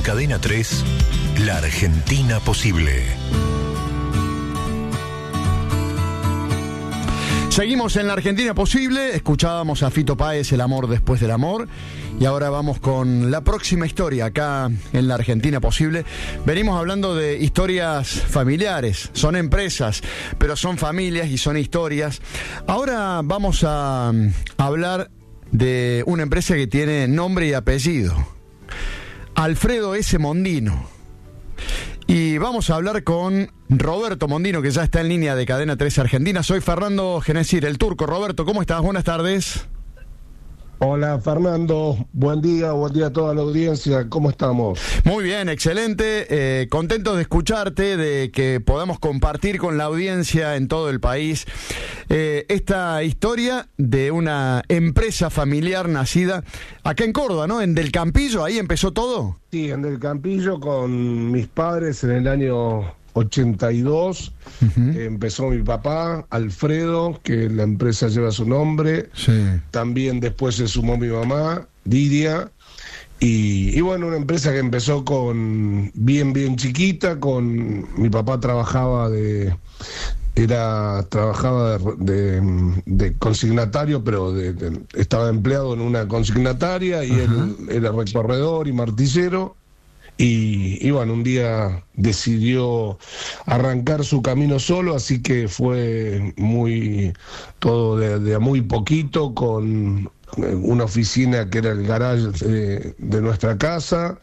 Cadena 3, La Argentina Posible. Seguimos en La Argentina Posible, escuchábamos a Fito Páez, El amor después del amor, y ahora vamos con la próxima historia acá en La Argentina Posible. Venimos hablando de historias familiares, son empresas, pero son familias y son historias. Ahora vamos a hablar de una empresa que tiene nombre y apellido, Alfredo S. Mondino. Y vamos a hablar con Roberto Mondino, que ya está en línea de Cadena 3 Argentina. Soy Fernando Genesir, el turco. Roberto, ¿cómo estás? Buenas tardes. Hola Fernando, buen día a toda la audiencia, ¿cómo estamos? Muy bien, excelente, contento de escucharte, de que podamos compartir con la audiencia en todo el país esta historia de una empresa familiar nacida acá en Córdoba, ¿no? En Del Campillo, ahí empezó todo. Sí, en Del Campillo con mis padres en el año 82, empezó mi papá, Alfredo, que la empresa lleva su nombre, sí. También después se sumó mi mamá, Lidia, y bueno, una empresa que empezó con bien chiquita, con mi papá trabajaba de consignatario, pero estaba empleado en una consignataria y él era recorredor y martillero. Y bueno, un día decidió arrancar su camino solo, así que fue todo de a muy poquito, con una oficina que era el garage de nuestra casa.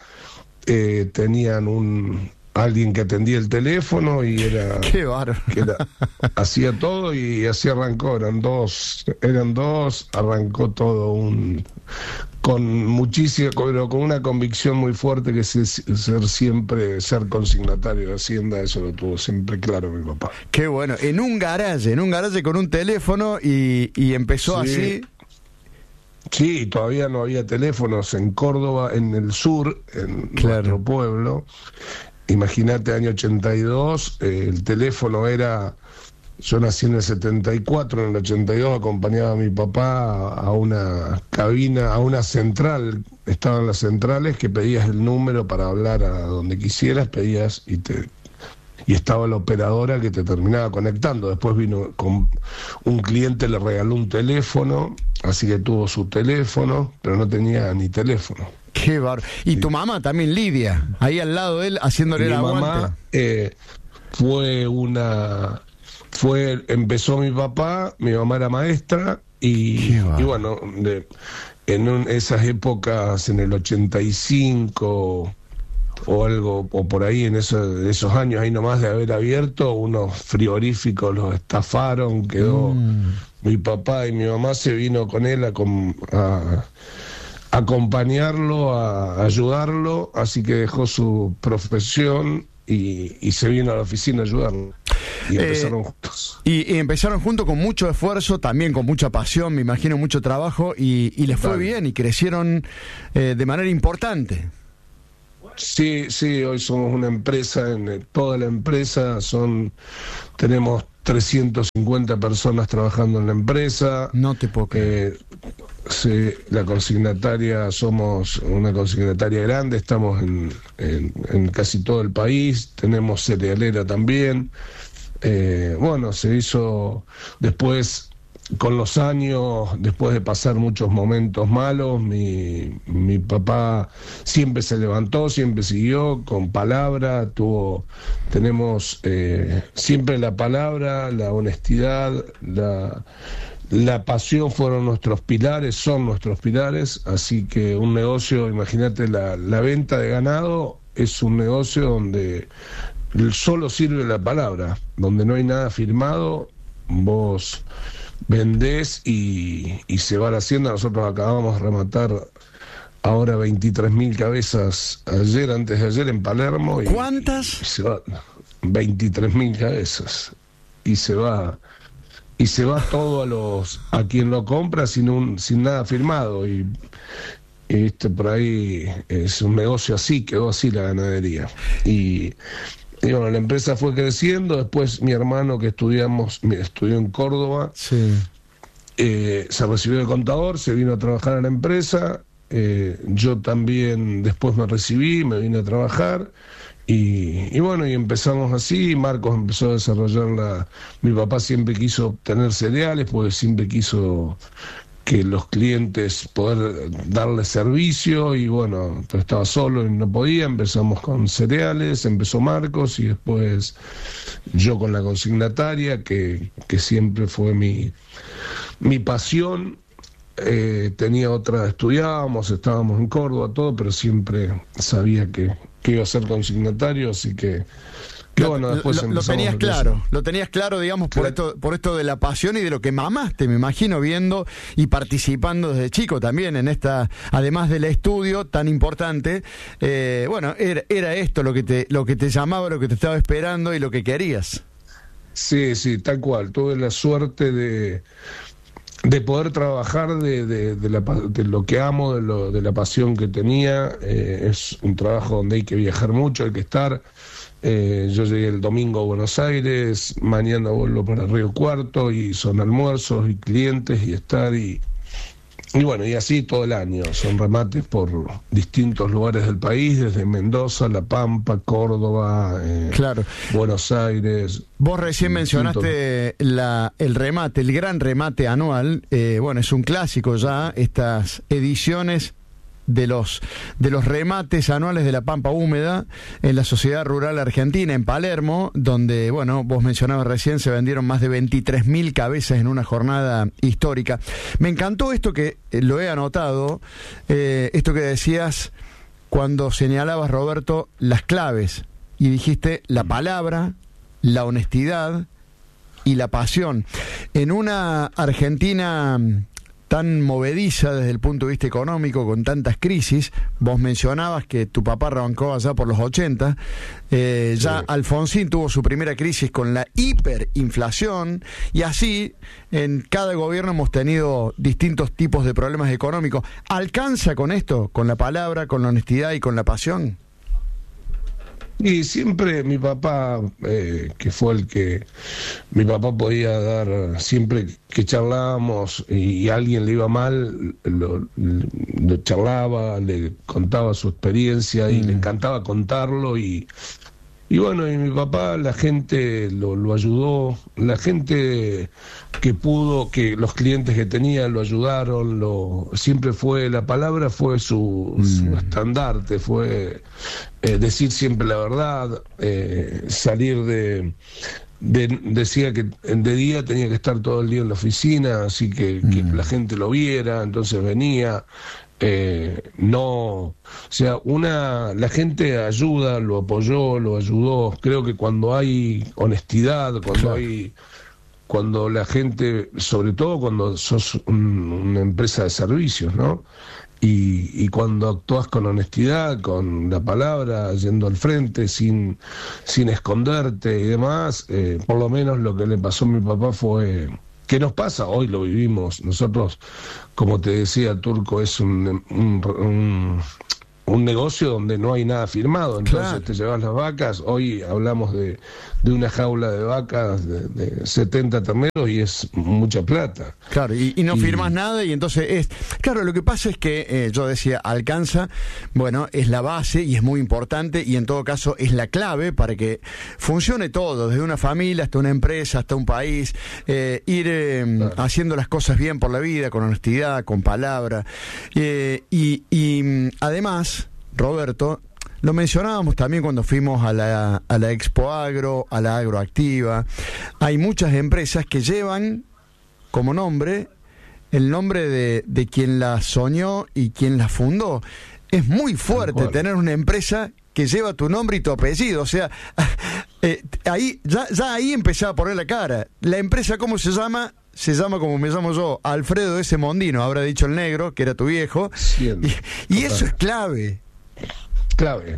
Tenían alguien que atendía el teléfono y era... ¡Qué bárbaro! Hacía todo y así arrancó, eran dos, arrancó todo con muchísima, pero con una convicción muy fuerte que es ser consignatario de Hacienda. Eso lo tuvo siempre claro mi papá. Qué bueno, en un garaje con un teléfono y empezó sí. Así. Sí, todavía no había teléfonos en Córdoba, en el sur, en nuestro pueblo. Imagínate, año 82, el teléfono era... Yo nací en el 74, en el 82 acompañaba a mi papá a una cabina, a una central. Estaban las centrales que pedías el número para hablar a donde quisieras, pedías y estaba la operadora que te terminaba conectando. Después vino con un cliente, le regaló un teléfono, así que tuvo su teléfono, pero no tenía ni teléfono. Qué bárbaro. Y tu mamá también, Lidia, ahí al lado de él, haciéndole el aguante. Empezó mi papá, mi mamá era maestra, y bueno, en esas épocas, en el 85 o algo, o por ahí, en esos años, ahí nomás de haber abierto, unos frigoríficos los estafaron, quedó mi papá y mi mamá se vino con él a acompañarlo, a ayudarlo, así que dejó su profesión y se vino a la oficina a ayudarlo. Y empezaron juntos. Y empezaron juntos con mucho esfuerzo, también con mucha pasión, me imagino, mucho trabajo, y les fue bien y crecieron de manera importante. Sí, hoy somos una empresa, toda la empresa tenemos 350 personas trabajando en la empresa. No te puedo creer. Sí, la consignataria, somos una consignataria grande, estamos en casi todo el país, tenemos cerealera también. Bueno, se hizo después, con los años, después de pasar muchos momentos malos, mi papá siempre se levantó, siempre siguió con palabra, tenemos siempre la palabra, la honestidad, la pasión fueron nuestros pilares, son nuestros pilares, así que un negocio, imagínate, la venta de ganado es un negocio donde solo sirve la palabra, donde no hay nada firmado, vos vendés y se va a la hacienda. Nosotros acabamos de rematar ahora 23.000 cabezas antes de ayer en Palermo. ¿Cuántas? Se va 23.000 cabezas y se va todo a quien lo compra sin nada firmado y por ahí es un negocio así, quedó así la ganadería. Y bueno, la empresa fue creciendo. Después mi hermano, que estudió en Córdoba, sí. Se recibió de contador, se vino a trabajar a la empresa, yo también después me recibí, me vine a trabajar. Y bueno, y empezamos así. Marcos empezó a desarrollar mi papá siempre quiso tener cereales, porque siempre quiso que los clientes poder darle servicio, y bueno, pero estaba solo y no podía. Empezamos con cereales, empezó Marcos, y después yo con la consignataria, que siempre fue mi pasión. Tenía otra, estudiábamos, estábamos en Córdoba, todo, pero siempre sabía que iba a ser consignatario, así que bueno, después lo tenías claro, digamos, por esto de la pasión y de lo que mamaste, me imagino, viendo y participando desde chico también en esta, además del estudio tan importante. Bueno, era esto lo que te llamaba, lo que te estaba esperando y lo que querías. Sí, tal cual. Tuve la suerte de poder trabajar de lo que amo, de la pasión que tenía. Es un trabajo donde hay que viajar mucho, hay que estar. Yo llegué el domingo a Buenos Aires, mañana vuelvo para Río Cuarto, y son almuerzos y clientes y estar, y bueno, y así todo el año. Son remates por distintos lugares del país, desde Mendoza, La Pampa, Córdoba, claro. Buenos Aires. Vos recién mencionaste el remate, el gran remate anual. Bueno, es un clásico ya, estas ediciones de los remates anuales de La Pampa Húmeda en la Sociedad Rural Argentina en Palermo, donde, bueno, vos mencionabas recién, se vendieron más de 23.000 cabezas en una jornada histórica. Me encantó esto que lo he anotado, esto que decías cuando señalabas, Roberto, las claves, y dijiste la palabra, la honestidad y la pasión. En una Argentina tan movediza desde el punto de vista económico, con tantas crisis, vos mencionabas que tu papá arrancó allá por los 80, ya sí. Alfonsín tuvo su primera crisis con la hiperinflación, y así en cada gobierno hemos tenido distintos tipos de problemas económicos. ¿Alcanza con esto, con la palabra, con la honestidad y con la pasión? Y siempre mi papá, que fue mi papá podía dar, siempre que charlábamos y a alguien le iba mal, lo charlaba, le contaba su experiencia y le encantaba contarlo, y bueno, y mi papá, la gente lo ayudó, la gente que pudo, que los clientes que tenía lo ayudaron, siempre fue, la palabra fue su estandarte, fue decir siempre la verdad, salir decía que de día tenía que estar todo el día en la oficina, así que la gente lo viera, entonces venía. O sea, la gente ayuda, lo apoyó, lo ayudó. Creo que cuando hay honestidad, cuando la gente, sobre todo cuando sos una empresa de servicios, ¿no? Y cuando actúas con honestidad, con la palabra, yendo al frente, sin esconderte y demás, por lo menos lo que le pasó a mi papá fue... ¿Qué nos pasa? Hoy lo vivimos. Nosotros, como te decía, Turco, es un negocio donde no hay nada firmado. Entonces claro, te llevas las vacas. Hoy hablamos de una jaula de vacas de 70 terneros y es mucha plata. Claro, y no firmas nada, y entonces claro, lo que pasa es que yo decía, alcanza, bueno, es la base y es muy importante, y en todo caso es la clave para que funcione todo, desde una familia hasta una empresa, hasta un país, ir haciendo las cosas bien por la vida, con honestidad, con palabra, y además, Roberto, lo mencionábamos también cuando fuimos a la Expo Agro, a la Agroactiva. Hay muchas empresas que llevan como nombre el nombre de quien la soñó y quien la fundó. Es muy fuerte tener una empresa que lleva tu nombre y tu apellido. O sea, ahí ya ahí empezaba a poner la cara. La empresa, ¿cómo se llama? Se llama como me llamo yo, Alfredo S. Mondino, habrá dicho el negro, que era tu viejo. Y eso es clave. Clave.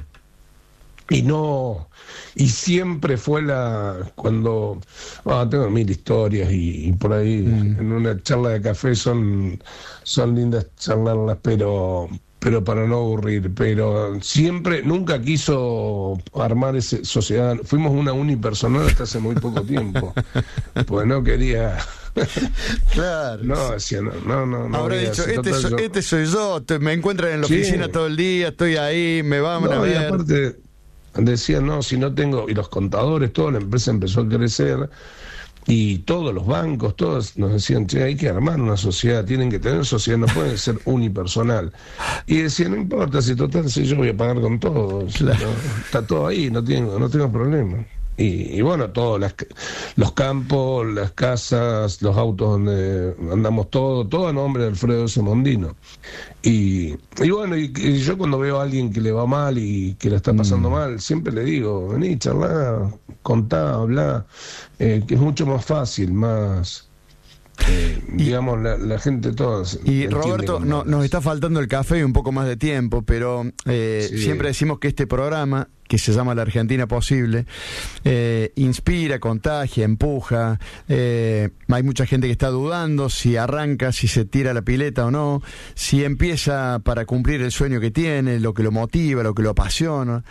Y siempre fue cuando tengo 1000 historias y por ahí en una charla de café son lindas charlarlas, pero para no aburrir, pero siempre, nunca quiso armar esa sociedad. Fuimos una unipersonal hasta hace muy poco tiempo, pues no quería Claro. No, decía, no habrá voy a dicho, hacer, total, este soy yo, me encuentran en la oficina todo el día, estoy ahí, me van a ver. Y aparte decía, no, si no tengo, y los contadores, toda la empresa empezó a crecer, y todos los bancos, todos nos decían, che, hay que armar una sociedad, tienen que tener sociedad, no pueden ser unipersonal. Y decía, no importa, si total, si yo voy a pagar con todo, claro. No, está todo ahí, no tengo problema. Y bueno, todos los campos, las casas, los autos donde andamos, todo a nombre de Alfredo S. Mondino. Y bueno, y yo cuando veo a alguien que le va mal y que la está pasando mal, siempre le digo, vení, charlá, contá, hablá, que es mucho más fácil, más... digamos, la gente toda. Y Roberto, nos está faltando el café y un poco más de tiempo, pero sí. Siempre decimos que este programa, que se llama La Argentina Posible, inspira, contagia, empuja. Hay mucha gente que está dudando si arranca, si se tira la pileta o no, si empieza para cumplir el sueño que tiene, lo que lo motiva, lo que lo apasiona.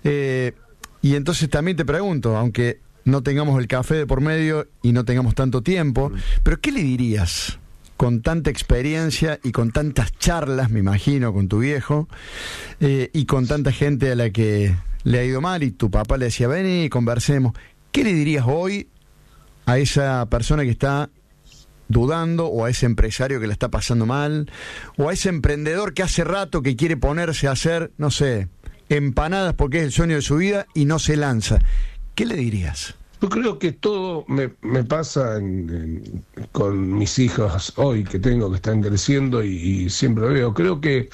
Y entonces también te pregunto, aunque no tengamos el café de por medio y no tengamos tanto tiempo, pero ¿qué le dirías con tanta experiencia y con tantas charlas, me imagino, con tu viejo, y con tanta gente a la que le ha ido mal y tu papá le decía, ven y conversemos? ¿Qué le dirías hoy a esa persona que está dudando, o a ese empresario que la está pasando mal, o a ese emprendedor que hace rato que quiere ponerse a hacer, no sé, empanadas porque es el sueño de su vida y no se lanza? ¿Qué le dirías? Yo creo que todo me pasa con mis hijas hoy que tengo, que están creciendo y siempre veo. Creo que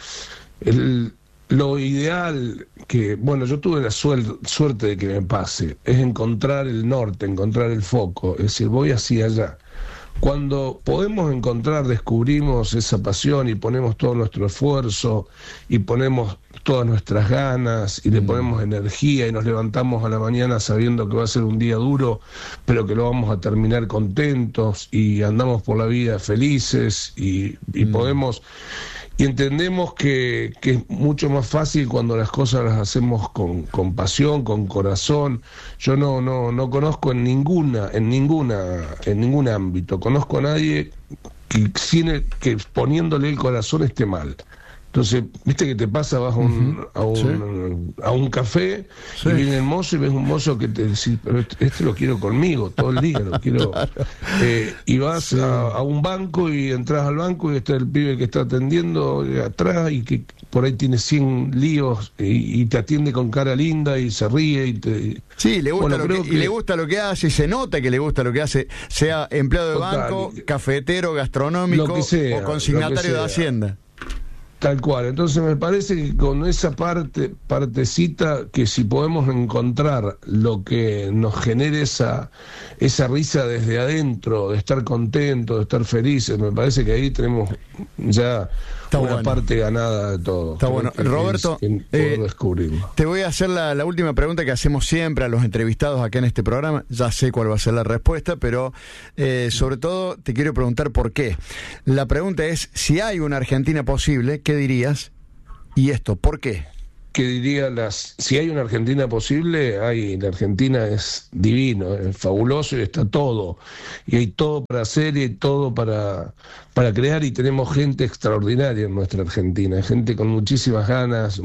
lo ideal que, bueno, yo tuve la suerte de que me pase, es encontrar el norte, encontrar el foco, es decir, voy hacia allá. Cuando podemos encontrar, descubrimos esa pasión y ponemos todo nuestro esfuerzo y ponemos todas nuestras ganas y le ponemos energía y nos levantamos a la mañana sabiendo que va a ser un día duro, pero que lo vamos a terminar contentos y andamos por la vida felices y podemos... Y entendemos que es mucho más fácil cuando las cosas las hacemos con pasión, con corazón. Yo no conozco en ningún ámbito, conozco a nadie que poniéndole el corazón esté mal. Entonces, viste que te pasa, vas a un café, sí, y viene el mozo y ves un mozo que te dice, pero este lo quiero conmigo todo el día, lo quiero. Claro. Y vas, sí, a un banco y entras al banco y está el pibe que está atendiendo atrás y que por ahí tiene 100 líos y te atiende con cara linda y se ríe y te... Sí, le gusta, bueno, y le gusta lo que hace, y se nota que le gusta lo que hace, sea empleado de banco, cafetero, gastronómico, o consignatario de Hacienda. Tal cual. Entonces me parece que con esa partecita, que si podemos encontrar lo que nos genere esa risa desde adentro, de estar contentos, de estar felices, me parece que ahí tenemos ya una parte ganada de todo. Está bueno. Roberto, te voy a hacer la última pregunta que hacemos siempre a los entrevistados acá en este programa. Ya sé cuál va a ser la respuesta, pero sobre todo te quiero preguntar por qué. La pregunta es, si hay una Argentina posible, ¿qué dirías? Y esto, ¿por qué? Que diría, si hay una Argentina posible, la Argentina es divino, es fabuloso y está todo. Y hay todo para hacer y hay todo para crear, y tenemos gente extraordinaria en nuestra Argentina, gente con muchísimas ganas,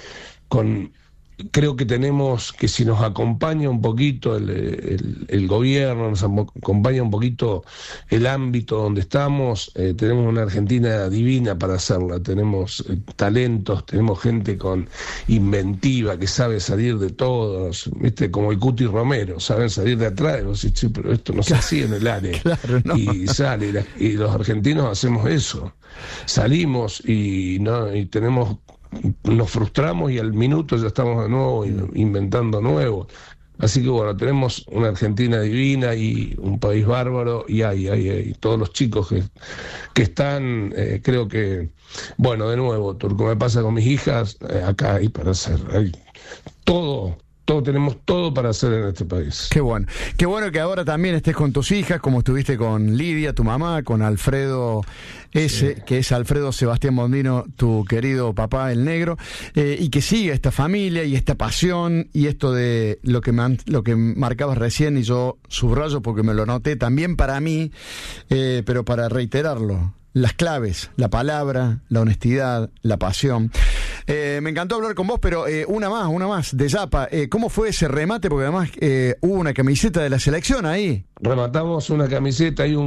creo que tenemos que, si nos acompaña un poquito el gobierno, nos acompaña un poquito el ámbito donde estamos, tenemos una Argentina divina para hacerla. Tenemos talentos, tenemos gente con inventiva que sabe salir de todos, ¿viste? Como el Cuti Romero, saben salir de atrás y vos decís, che, pero esto no se hacía en el área. Claro, no. Y sale, y los argentinos hacemos eso, salimos y tenemos... Nos frustramos y al minuto ya estamos de nuevo inventando nuevo. Así que bueno, tenemos una Argentina divina y un país bárbaro, y hay todos los chicos que están, creo que, bueno, de nuevo, Turco, me pasa con mis hijas, acá hay para hacer, hay todo tenemos todo para hacer en este país. Qué bueno que ahora también estés con tus hijas, como estuviste con Lidia, tu mamá, con Alfredo que es Alfredo Sebastián Mondino, tu querido papá, el negro, y que siga esta familia y esta pasión y esto de lo que marcabas recién, y yo subrayo porque me lo noté también para mí, pero para reiterarlo. Las claves, la palabra, la honestidad, la pasión. Me encantó hablar con vos, pero una más, de Yapa. ¿Cómo fue ese remate? Porque además hubo una camiseta de la selección ahí. Rematamos una camiseta y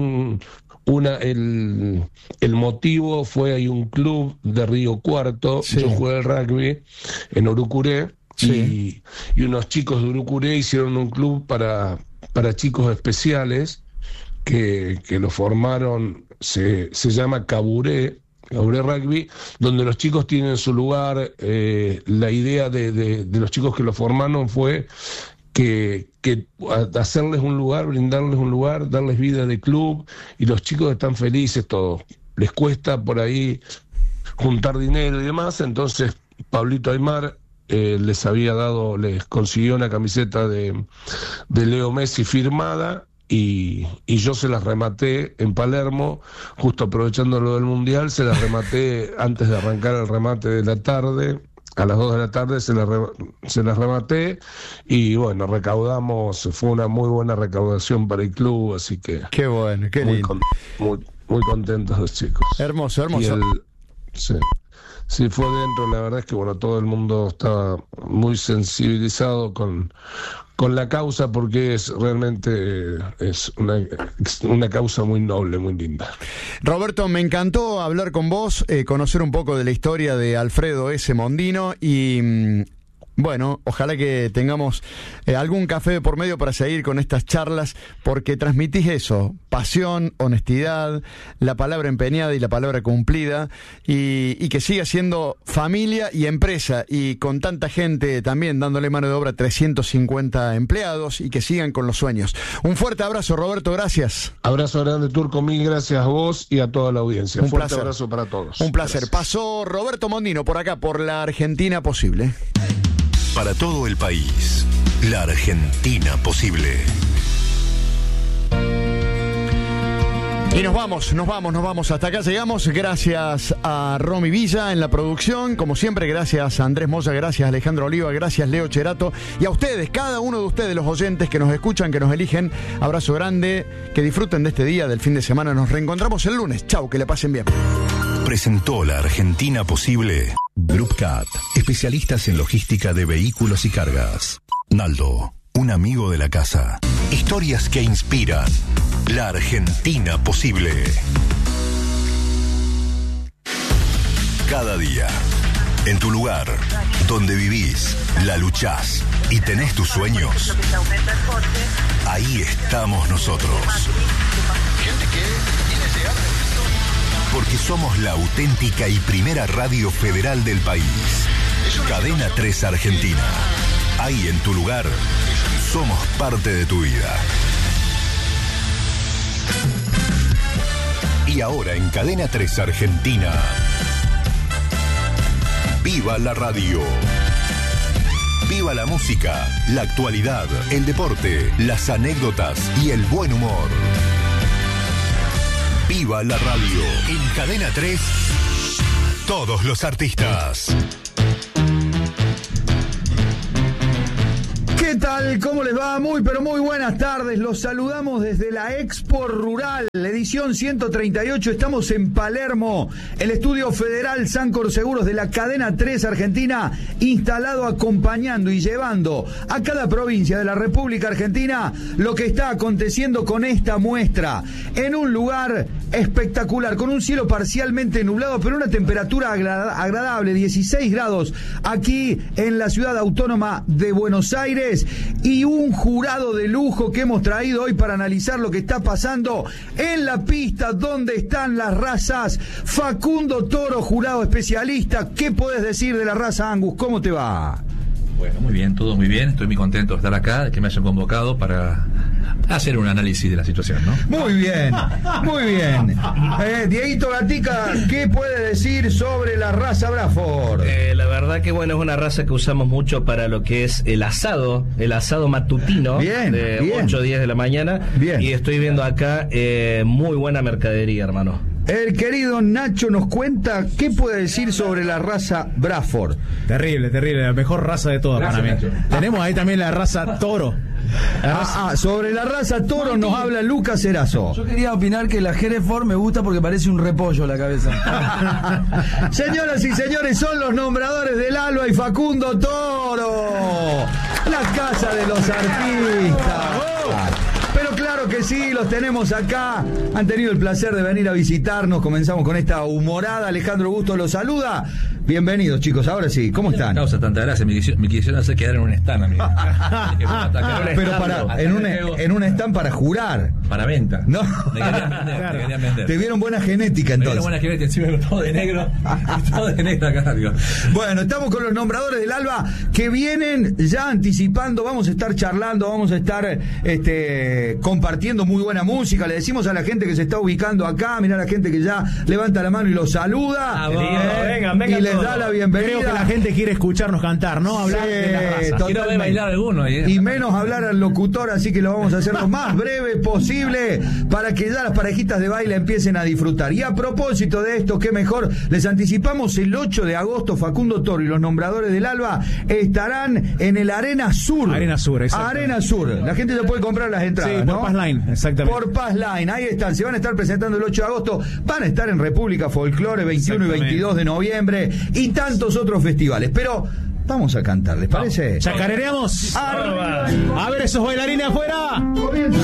el motivo fue, hay un club de Río Cuarto, sí. Yo jugué al rugby en Urucuré, sí. y unos chicos de Urucuré hicieron un club para chicos especiales que lo formaron. Se llama Caburé Rugby, donde los chicos tienen su lugar. La idea de los chicos que lo formaron fue que hacerles un lugar, brindarles un lugar, darles vida de club, y los chicos están felices, todos. Les cuesta por ahí juntar dinero y demás, entonces Pablito Aymar les consiguió una camiseta de Leo Messi firmada, y yo se las rematé en Palermo, justo aprovechando lo del Mundial, se las rematé antes de arrancar el remate de la tarde, a las 2 de la tarde se las rematé, y bueno, fue una muy buena recaudación para el club, así que... Qué bueno, qué lindo. Muy contentos los chicos. Hermoso. Sí, fue dentro, la verdad es que todo el mundo estaba muy sensibilizado con la causa, porque realmente es una causa muy noble, muy linda. Roberto, me encantó hablar con vos, conocer un poco de la historia de Alfredo S. Mondino, y bueno, ojalá que tengamos algún café de por medio para seguir con estas charlas, porque transmitís eso, pasión, honestidad, la palabra empeñada y la palabra cumplida, y que siga siendo familia y empresa, y con tanta gente también dándole mano de obra, 350 empleados, y que sigan con los sueños. Un fuerte abrazo, Roberto, gracias. Abrazo grande, Turco, mil gracias a vos y a toda la audiencia. Un fuerte placer. Abrazo para todos. Un placer. Gracias. Pasó Roberto Mondino por acá, por La Argentina Posible. Para todo el país, La Argentina Posible. Y nos vamos. Hasta acá llegamos. Gracias a Romy Villa en la producción. Como siempre, gracias a Andrés Moya, gracias a Alejandro Oliva, gracias Leo Cherato. Y a ustedes, cada uno de ustedes, los oyentes que nos escuchan, que nos eligen. Abrazo grande. Que disfruten de este día, del fin de semana. Nos reencontramos el lunes. Chau, que le pasen bien. Presentó La Argentina Posible. Group Cat, especialistas en logística de vehículos y cargas. Naldo, un amigo de la casa. Historias que inspiran. La Argentina Posible. Cada día, en tu lugar, donde vivís, la luchás y tenés tus sueños, ahí estamos nosotros. Porque somos la auténtica y primera radio federal del país. Cadena 3 Argentina. Ahí en tu lugar, somos parte de tu vida. Y ahora en Cadena 3 Argentina, ¡viva la radio! ¡Viva la música, la actualidad, el deporte, las anécdotas y el buen humor! ¡Viva la radio! En Cadena 3, todos los artistas. ¿Qué tal? ¿Cómo les va? Muy, pero muy buenas tardes. Los saludamos desde la Expo Rural, la edición 138. Estamos en Palermo, el estudio federal Sancor Seguros de la Cadena 3 Argentina, instalado acompañando y llevando a cada provincia de la República Argentina lo que está aconteciendo con esta muestra. En un lugar espectacular, con un cielo parcialmente nublado, pero una temperatura agradable, 16 grados aquí en la ciudad autónoma de Buenos Aires. Y un jurado de lujo que hemos traído hoy para analizar lo que está pasando en la pista donde están las razas. Facundo Toro, jurado especialista. ¿Qué podés decir de la raza Angus? ¿Cómo te va? Bueno, muy bien, todo muy bien. Estoy muy contento de estar acá, de que me hayan convocado para hacer un análisis de la situación, ¿no? Muy bien, muy bien. Dieguito Gatica, ¿qué puede decir sobre la raza Braford? La verdad que bueno, es una raza que usamos mucho para lo que es el asado matutino, bien, de bien. 8 o 10 de la mañana. Bien. Y estoy viendo acá muy buena mercadería, hermano. El querido Nacho nos cuenta qué puede decir sobre la raza Braford. Terrible, la mejor raza de todas para mí. Nacho. Tenemos ahí también la raza toro. Sobre la raza toro nos habla Lucas Erazo. Yo quería opinar que la Hereford me gusta porque parece un repollo la cabeza. Señoras y señores, son los nombradores del Alba y Facundo Toro. La casa de los artistas. Pero claro que sí, los tenemos acá. Han tenido el placer de venir a visitarnos. Comenzamos con esta humorada. Alejandro Busto los saluda. Bienvenidos, chicos. Ahora sí, ¿cómo están? Causa tanta gracia, me quisieron hacer quedar en un stand, amigo. Pero en un stand para jurar. Para venta. No. Me querían vender. Te vieron buena genética entonces. Buena genética, encima todo de negro. Todo de negro acá, digo. Bueno, estamos con los nombradores del Alba que vienen ya anticipando. Vamos a estar charlando, vamos a estar compartiendo muy buena música. Le decimos a la gente que se está ubicando acá, mirá la gente que ya levanta la mano y los saluda. Vengan, y les da la bienvenida. Creo que la gente quiere escucharnos cantar, ¿no? Hablar de la raza. Quiero ver bailar alguno. Y menos hablar al locutor, así que lo vamos a hacer lo más breve posible para que ya las parejitas de baile empiecen a disfrutar. Y a propósito de esto, qué mejor, les anticipamos el 8 de agosto, Facundo Toro y los nombradores del Alba estarán en el Arena Sur. Arena Sur, exactamente. Arena Sur. La gente ya puede comprar las entradas, sí, ¿no? por Pass Line, exactamente. Por Pass Line, ahí están. Se van a estar presentando el 8 de agosto. Van a estar en República Folklore 21 y 22 de noviembre y tantos otros festivales. Pero vamos a cantar, ¿les parece? ¿Chacarereamos? A ver esos bailarines afuera. Comienza.